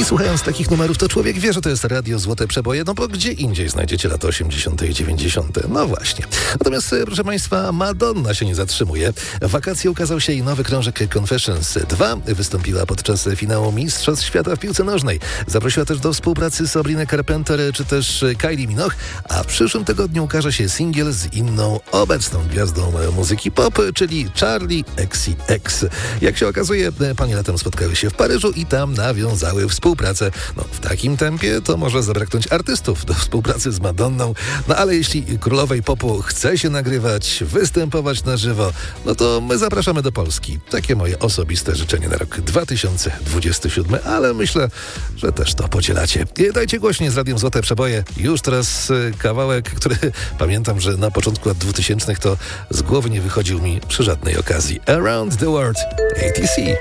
I słuchając takich numerów, to człowiek wie, że to jest radio Złote Przeboje, no bo gdzie indziej znajdziecie lata 80. i 90. No właśnie. Natomiast, proszę Państwa, Madonna się nie zatrzymuje. W wakacje ukazał się jej nowy krążek Confessions 2. Wystąpiła podczas finału Mistrzostw Świata w piłce nożnej. Zaprosiła też do współpracy Sabrinę Carpenter czy też Kylie Minogue, a w przyszłym tygodniu ukaże się singiel z inną obecną gwiazdą muzyki pop, czyli Charli XCX. Jak się okazuje, panie latem spotkały się w Paryżu i tam nawiązały współpracę. No, w takim tempie to może zabraknąć artystów do współpracy z Madonną, no ale jeśli królowej popu chce się nagrywać, występować na żywo, no to my zapraszamy do Polski. Takie moje osobiste życzenie na rok 2027, ale myślę, że też to podzielacie. Dajcie głośniej z Radiem Złote Przeboje. Już teraz kawałek, który pamiętam, że na początku lat 2000 to z głowy nie wychodził mi przy żadnej okazji. Around the World, ATC.